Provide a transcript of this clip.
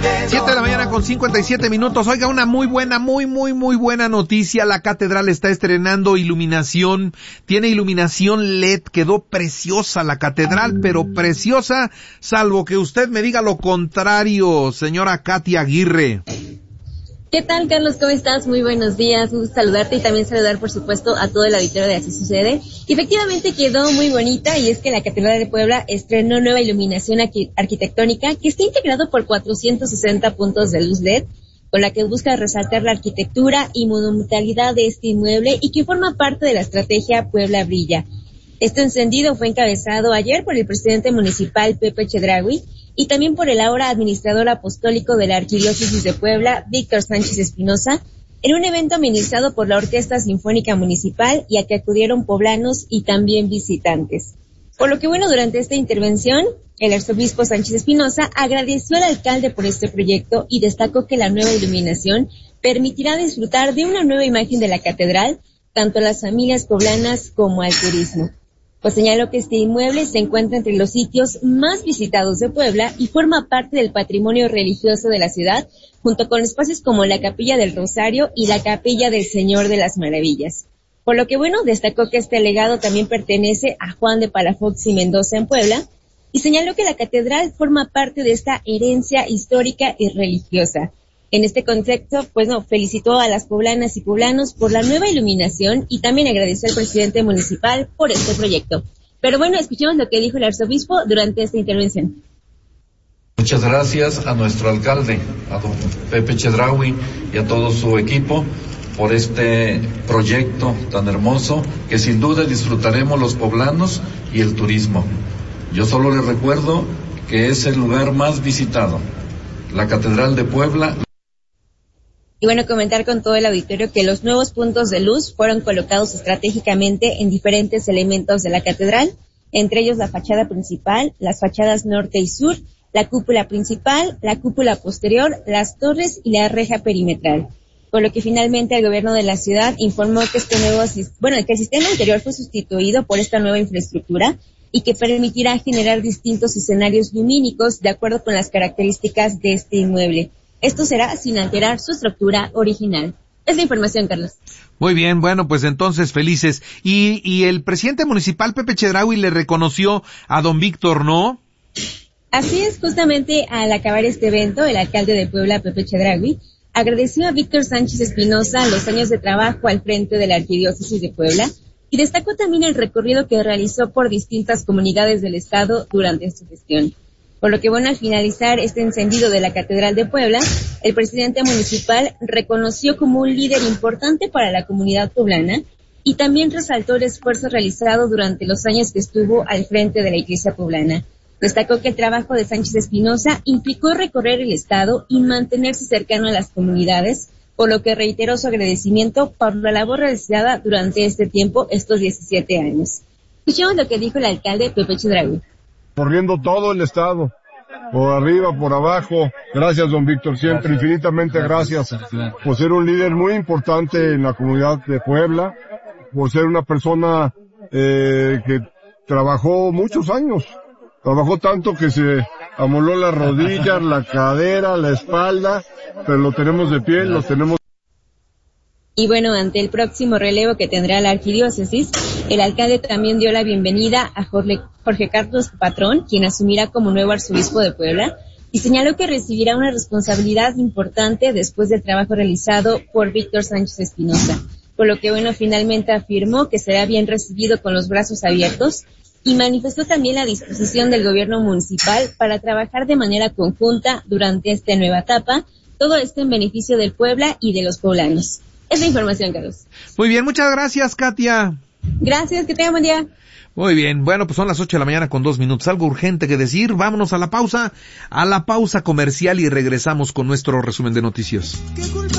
7 de la mañana con 57 minutos. Oiga, una muy buena noticia. La catedral está estrenando iluminación. Tiene iluminación LED. Quedó preciosa la catedral, pero preciosa, salvo que usted me diga lo contrario, señora Katia Aguirre. ¿Qué tal, Carlos? ¿Cómo estás? Muy buenos días. Un gusto saludarte y también saludar, por supuesto, a todo el auditorio de Así Sucede. Y efectivamente quedó muy bonita, y es que la Catedral de Puebla estrenó nueva iluminación arquitectónica que está integrado por 460 puntos de luz LED, con la que busca resaltar la arquitectura y monumentalidad de este inmueble y que forma parte de la estrategia Puebla Brilla. Este encendido fue encabezado ayer por el presidente municipal Pepe Chedraui y también por el ahora administrador apostólico de la Arquidiócesis de Puebla, Víctor Sánchez Espinosa, en un evento administrado por la Orquesta Sinfónica Municipal y a que acudieron poblanos y también visitantes. Por lo que durante esta intervención, el arzobispo Sánchez Espinosa agradeció al alcalde por este proyecto y destacó que la nueva iluminación permitirá disfrutar de una nueva imagen de la catedral, tanto a las familias poblanas como al turismo. Pues señaló que este inmueble se encuentra entre los sitios más visitados de Puebla y forma parte del patrimonio religioso de la ciudad, junto con espacios como la Capilla del Rosario y la Capilla del Señor de las Maravillas. Por lo que destacó que este legado también pertenece a Juan de Palafox y Mendoza en Puebla, y señaló que la catedral forma parte de esta herencia histórica y religiosa. En este contexto, felicitó a las poblanas y poblanos por la nueva iluminación y también agradeció al presidente municipal por este proyecto. Pero escuchemos lo que dijo el arzobispo durante esta intervención. Muchas gracias a nuestro alcalde, a don Pepe Chedraui y a todo su equipo por este proyecto tan hermoso que sin duda disfrutaremos los poblanos y el turismo. Yo solo les recuerdo que es el lugar más visitado, la Catedral de Puebla. Y comentar con todo el auditorio que los nuevos puntos de luz fueron colocados estratégicamente en diferentes elementos de la catedral, entre ellos la fachada principal, las fachadas norte y sur, la cúpula principal, la cúpula posterior, las torres y la reja perimetral. Por lo que finalmente el gobierno de la ciudad informó que que el sistema anterior fue sustituido por esta nueva infraestructura y que permitirá generar distintos escenarios lumínicos de acuerdo con las características de este inmueble. Esto será sin alterar su estructura original. Es la información, Carlos. Muy bien, pues entonces felices. Y el presidente municipal Pepe Chedraui le reconoció a don Víctor, ¿no? Así es, justamente al acabar este evento, el alcalde de Puebla, Pepe Chedraui, agradeció a Víctor Sánchez Espinosa los años de trabajo al frente de la Arquidiócesis de Puebla y destacó también el recorrido que realizó por distintas comunidades del estado durante su gestión. Por lo que al finalizar este encendido de la Catedral de Puebla, el presidente municipal reconoció como un líder importante para la comunidad poblana y también resaltó el esfuerzo realizado durante los años que estuvo al frente de la Iglesia poblana. Destacó que el trabajo de Sánchez Espinosa implicó recorrer el estado y mantenerse cercano a las comunidades, por lo que reiteró su agradecimiento por la labor realizada durante este tiempo, estos 17 años. Escuchemos lo que dijo el alcalde Pepe Chedraui. Corriendo todo el estado, por arriba, por abajo. Gracias, don Víctor, siempre infinitamente gracias por ser un líder muy importante en la comunidad de Puebla, por ser una persona que trabajó muchos años, trabajó tanto que se amoló las rodillas, la cadera, la espalda, pero lo tenemos de pie, lo tenemos. Y ante el próximo relevo que tendrá la arquidiócesis, el alcalde también dio la bienvenida a Jorge Carlos Patrón, quien asumirá como nuevo arzobispo de Puebla, y señaló que recibirá una responsabilidad importante después del trabajo realizado por Víctor Sánchez Espinosa. Por lo que finalmente afirmó que será bien recibido con los brazos abiertos y manifestó también la disposición del gobierno municipal para trabajar de manera conjunta durante esta nueva etapa, todo esto en beneficio del Puebla y de los poblanos. Es la información, Carlos. Muy bien, muchas gracias, Katia. Gracias, que tengan buen día. Muy bien, pues son las 8 de la mañana con 2 minutos. Algo urgente que decir. Vámonos a la pausa comercial y regresamos con nuestro resumen de noticias.